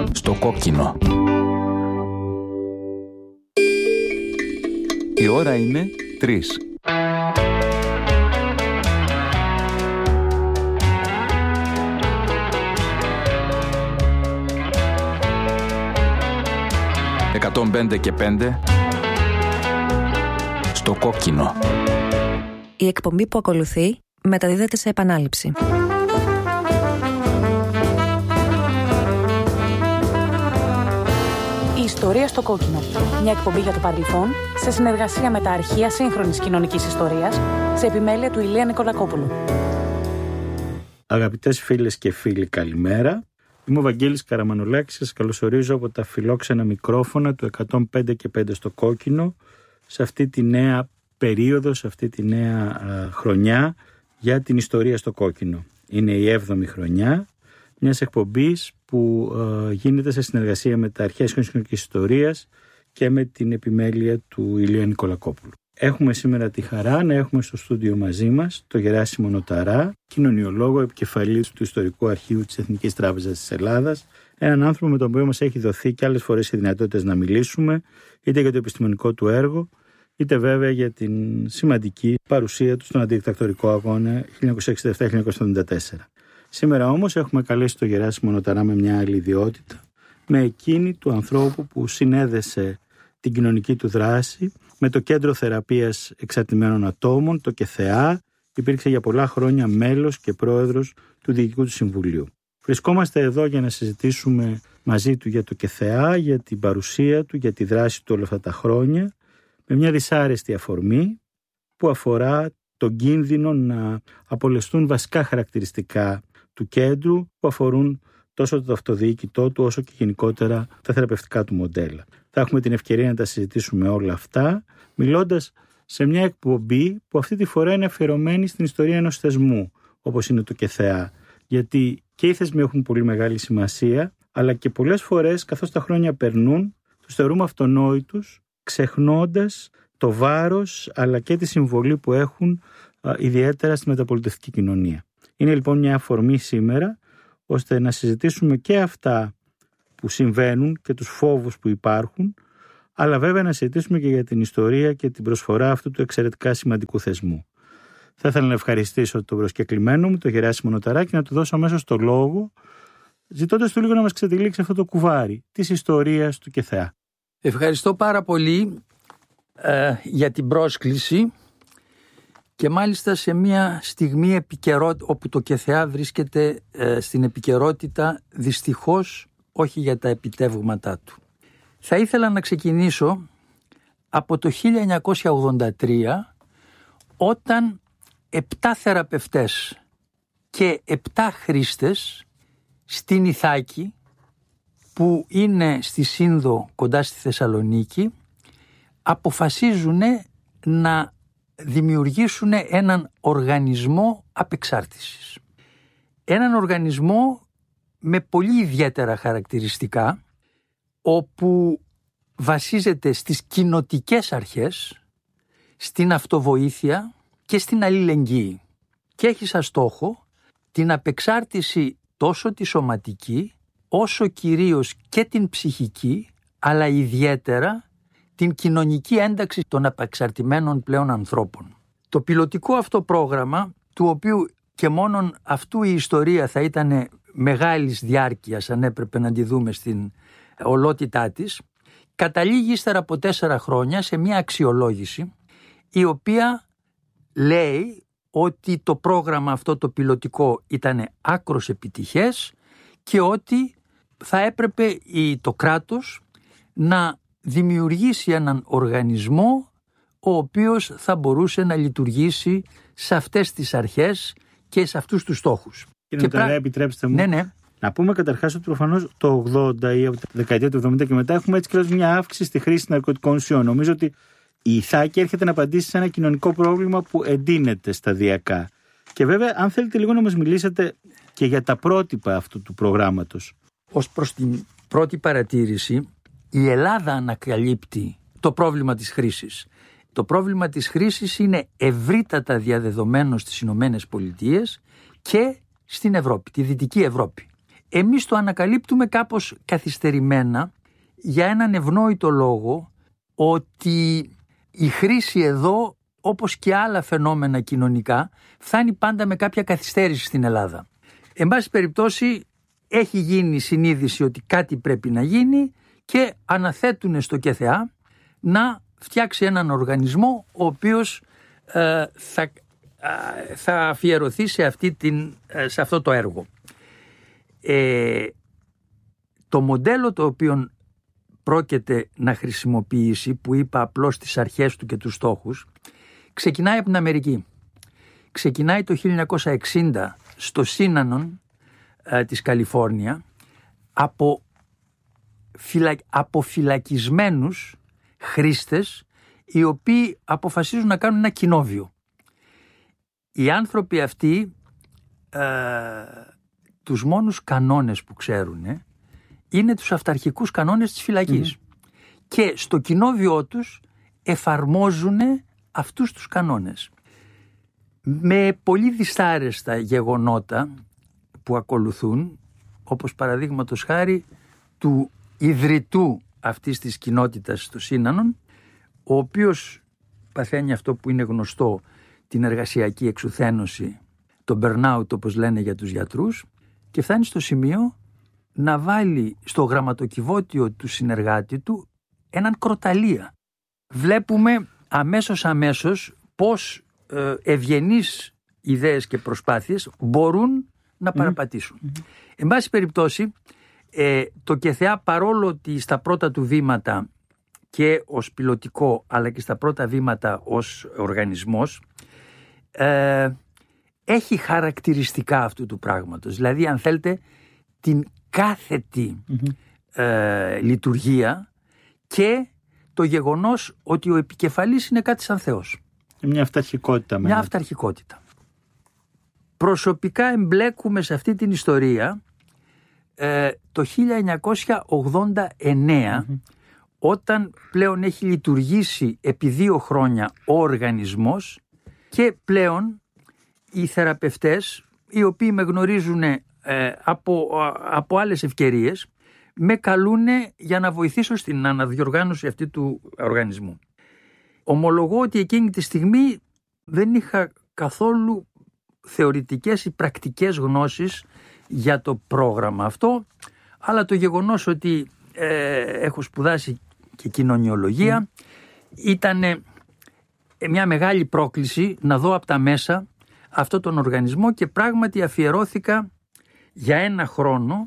Στο κόκκινο. Η ώρα είναι 3. «105 και 5» στο κόκκινο. Η εκπομπή που ακολουθεί μεταδίδεται σε επανάληψη. Η ιστορία στο κόκκινο. Μια εκπομπή για το παρελθόν σε συνεργασία με τα αρχεία σύγχρονης κοινωνικής ιστορίας σε επιμέλεια του Ηλία Νικολακόπουλου. Αγαπητές φίλες και φίλοι, καλημέρα. Είμαι ο Βαγγέλης Καραμανολάκης. Σας καλωσορίζω από τα φιλόξενα μικρόφωνα του 105 και 5 στο κόκκινο σε αυτή τη νέα περίοδο, σε αυτή τη νέα χρονιά για την ιστορία στο κόκκινο. Είναι η 7η χρονιά μιας εκπομπής που γίνεται σε συνεργασία με τα αρχαία κοινωνικής ιστορίας και με την επιμέλεια του Ηλία Νικολακόπουλου. Έχουμε σήμερα τη χαρά να έχουμε στο στούντιο μαζί μας τον Γεράσιμο Νοταρά, κοινωνιολόγο, επικεφαλής του Ιστορικού Αρχείου της Εθνικής Τράπεζας της Ελλάδας, έναν άνθρωπο με τον οποίο μας έχει δοθεί και άλλες φορές οι δυνατότητες να μιλήσουμε, είτε για το επιστημονικό του έργο, είτε βέβαια για την σημαντική παρουσία του στον αντιδικτακτορικό αγώνα 1967-1974. Σήμερα όμως έχουμε καλέσει τον Γεράσιμο Νοταρά με μια άλλη ιδιότητα, με εκείνη του ανθρώπου που συνέδεσε την κοινωνική του δράση με το Κέντρο Θεραπείας Εξαρτημένων Ατόμων, το ΚΕΘΕΑ. Υπήρξε για πολλά χρόνια μέλος και πρόεδρος του Διοικητικού του Συμβουλίου. Βρισκόμαστε εδώ για να συζητήσουμε μαζί του για το ΚΕΘΕΑ, για την παρουσία του, για τη δράση του όλα αυτά τα χρόνια, με μια δυσάρεστη αφορμή που αφορά τον κίνδυνο να απολεστούν βασικά χαρακτηριστικά του κέντρου που αφορούν τόσο το αυτοδιοίκητό του όσο και γενικότερα τα θεραπευτικά του μοντέλα. Θα έχουμε την ευκαιρία να τα συζητήσουμε όλα αυτά μιλώντας σε μια εκπομπή που αυτή τη φορά είναι αφιερωμένη στην ιστορία ενός θεσμού όπως είναι το ΚΕΘΕΑ, γιατί και οι θεσμοί έχουν πολύ μεγάλη σημασία, αλλά και πολλές φορές καθώς τα χρόνια περνούν τους θεωρούμε αυτονόητους, ξεχνώντας το βάρος αλλά και τη συμβολή που έχουν ιδιαίτερα στη μεταπολιτευτική κοινωνία. Είναι λοιπόν μια αφορμή σήμερα ώστε να συζητήσουμε και αυτά που συμβαίνουν και τους φόβους που υπάρχουν, αλλά βέβαια να συζητήσουμε και για την ιστορία και την προσφορά αυτού του εξαιρετικά σημαντικού θεσμού. Θα ήθελα να ευχαριστήσω τον προσκεκλημένο μου, τον Γεράσιμο Νοταρά, και να του δώσω αμέσως το λόγο, ζητώντας του λίγο να μας ξετυλίξει αυτό το κουβάρι της ιστορίας του ΚΕΘΕΑ. Ευχαριστώ πάρα πολύ για την πρόσκληση και μάλιστα σε μια στιγμή όπου το ΚΕΘΕΑ βρίσκεται στην επικαιρότητα, δυστυχώς όχι για τα επιτεύγματά του. Θα ήθελα να ξεκινήσω από το 1983, όταν 7 θεραπευτές και 7 χρήστες στην Ιθάκη, που είναι στη Σύνδο κοντά στη Θεσσαλονίκη, αποφασίζουν να δημιουργήσουν έναν οργανισμό απεξάρτησης. Έναν οργανισμό με πολύ ιδιαίτερα χαρακτηριστικά, όπου βασίζεται στις κοινοτικές αρχές, στην αυτοβοήθεια και στην αλληλεγγύη και έχει σαν στόχο την απεξάρτηση τόσο τη σωματική όσο κυρίως και την ψυχική, αλλά ιδιαίτερα την κοινωνική ένταξη των απεξαρτημένων πλέον ανθρώπων. Το πιλωτικό αυτό πρόγραμμα, του οποίου και μόνον αυτού η ιστορία θα ήταν μεγάλης διάρκειας αν έπρεπε να τη δούμε στην ολότητά της, καταλήγει ύστερα από 4 χρόνια σε μια αξιολόγηση η οποία λέει ότι το πρόγραμμα αυτό το πιλωτικό ήταν άκρος επιτυχές και ότι θα έπρεπε το κράτος να δημιουργήσει έναν οργανισμό ο οποίος θα μπορούσε να λειτουργήσει σε αυτές τις αρχές και σε αυτούς τους στόχους. Κύριε Νοταρά, επιτρέψτε μου να πούμε καταρχάς ότι προφανώς το 80 ή από τη δεκαετία του 70 και μετά έχουμε έτσι και μια αύξηση στη χρήση ναρκωτικών ουσιών. Νομίζω ότι η Ιθάκη έρχεται να απαντήσει σε ένα κοινωνικό πρόβλημα που εντείνεται σταδιακά. Και βέβαια, αν θέλετε λίγο να μας μιλήσετε και για τα πρότυπα αυτού του προγράμματος. Ως προς την πρώτη παρατήρηση, η Ελλάδα ανακαλύπτει το πρόβλημα της χρήσης. Το πρόβλημα της χρήσης είναι ευρύτατα διαδεδομένο στις Ηνωμένες Πολιτείες και στην Ευρώπη, τη Δυτική Ευρώπη. Εμείς το ανακαλύπτουμε κάπως καθυστερημένα για έναν ευνόητο λόγο, ότι η χρήση εδώ, όπως και άλλα φαινόμενα κοινωνικά, φτάνει πάντα με κάποια καθυστέρηση στην Ελλάδα. Εν πάση περιπτώσει, έχει γίνει συνείδηση ότι κάτι πρέπει να γίνει και αναθέτουν στο ΚΕΘΕΑ να φτιάξει έναν οργανισμό ο οποίος θα αφιερωθεί σε αυτό το έργο. Το μοντέλο το οποίο πρόκειται να χρησιμοποιήσει, που είπα απλώς τις αρχές του και τους στόχους, ξεκινάει από την Αμερική. Ξεκινάει το 1960 στο Σίνανον της Καλιφόρνια από φυλακισμένους χρήστες, οι οποίοι αποφασίζουν να κάνουν ένα κοινόβιο. Οι άνθρωποι αυτοί τους μόνους κανόνες που ξέρουν είναι τους αυταρχικούς κανόνες της φυλακής. Και στο κοινόβιό τους εφαρμόζουν αυτούς τους κανόνες. Με πολύ δυσάρεστα γεγονότα που ακολουθούν, όπως παραδείγματος χάρη του ιδρυτού αυτής της κοινότητας στο Σίνανον, ο οποίος παθαίνει αυτό που είναι γνωστό, την εργασιακή εξουθένωση, το burnout όπως λένε για τους γιατρούς, και φτάνει στο σημείο να βάλει στο γραμματοκιβώτιο του συνεργάτη του έναν κροταλία. Βλέπουμε αμέσως πώς ευγενείς ιδέες και προσπάθειες μπορούν να παραπατήσουν. Εν πάση περιπτώσει, το ΚΕΘΕΑ, παρόλο ότι στα πρώτα του βήματα και ως πιλωτικό αλλά και στα πρώτα βήματα ως οργανισμός, έχει χαρακτηριστικά αυτού του πράγματος. Δηλαδή, αν θέλετε, την κάθετη λειτουργία και το γεγονός ότι ο επικεφαλής είναι κάτι σαν Θεός. Μια αυταρχικότητα. Μια αυταρχικότητα. Προσωπικά εμπλέκουμε σε αυτή την ιστορία το 1989, όταν πλέον έχει λειτουργήσει επί 2 χρόνια ο οργανισμός και πλέον οι θεραπευτές, οι οποίοι με γνωρίζουν από άλλες ευκαιρίες, με καλούν για να βοηθήσω στην αναδιοργάνωση αυτή του οργανισμού. Ομολογώ ότι εκείνη τη στιγμή δεν είχα καθόλου θεωρητικές ή πρακτικές γνώσεις για το πρόγραμμα αυτό, αλλά το γεγονός ότι έχω σπουδάσει και κοινωνιολογία ήταν μια μεγάλη πρόκληση να δω από τα μέσα αυτό τον οργανισμό, και πράγματι αφιερώθηκα για 1 χρόνο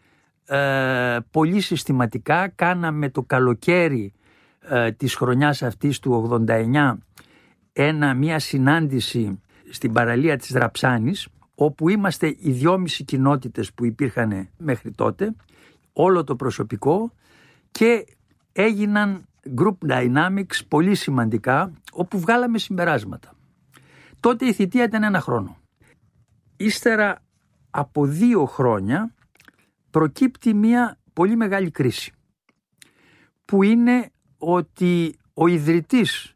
πολύ συστηματικά. Κάναμε το καλοκαίρι της χρονιάς αυτής του 89 μια συνάντηση στην παραλία της Δραψάνης, όπου είμαστε οι 2,5 κοινότητες που υπήρχαν μέχρι τότε, όλο το προσωπικό, και έγιναν group dynamics πολύ σημαντικά, όπου βγάλαμε συμπεράσματα. Τότε η θητεία ήταν 1 χρόνο. Ύστερα από 2 χρόνια προκύπτει μια πολύ μεγάλη κρίση, που είναι ότι ο ιδρυτής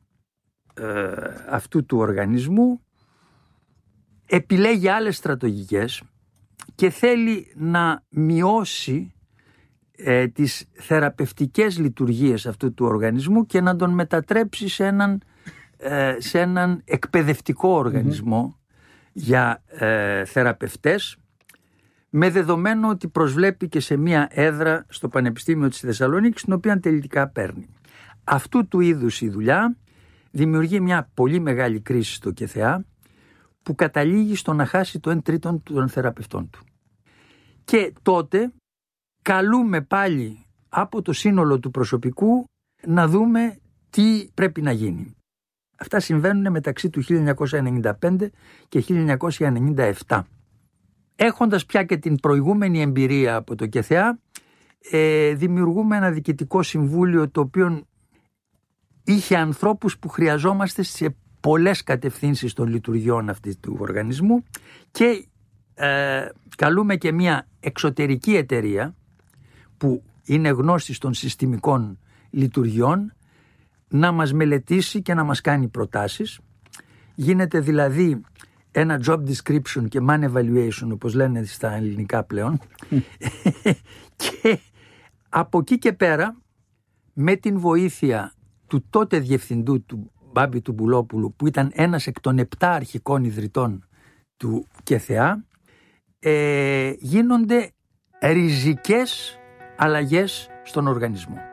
αυτού του οργανισμού επιλέγει άλλες στρατηγικές και θέλει να μειώσει τις θεραπευτικές λειτουργίες αυτού του οργανισμού και να τον μετατρέψει σε έναν εκπαιδευτικό οργανισμό για θεραπευτές, με δεδομένο ότι προσβλέπει και σε μία έδρα στο Πανεπιστήμιο της Θεσσαλονίκης, την οποία τελικά παίρνει. Αυτού του είδους η δουλειά δημιουργεί μια πολύ μεγάλη κρίση στο ΚΕΘΕΑ, που καταλήγει στο να χάσει το 1/3 των θεραπευτών του. Και τότε καλούμε πάλι από το σύνολο του προσωπικού να δούμε τι πρέπει να γίνει. Αυτά συμβαίνουν μεταξύ του 1995 και 1997. Έχοντας πια και την προηγούμενη εμπειρία από το ΚΕΘΕΑ, δημιουργούμε ένα διοικητικό συμβούλιο, το οποίο είχε ανθρώπους που χρειαζόμαστε σε πολλές κατευθύνσεις των λειτουργιών αυτού του οργανισμού, και καλούμε και μια εξωτερική εταιρεία που είναι γνώστης των συστημικών λειτουργιών να μας μελετήσει και να μας κάνει προτάσεις. Γίνεται δηλαδή ένα job description και man evaluation, όπως λένε στα ελληνικά πλέον. Και από εκεί και πέρα, με την βοήθεια του τότε διευθυντού του Μπάμπη του Μπουλόπουλου, που ήταν ένας εκ των 7 αρχικών ιδρυτών του ΚΕΘΕΑ, γίνονται ριζικές αλλαγές στον οργανισμό.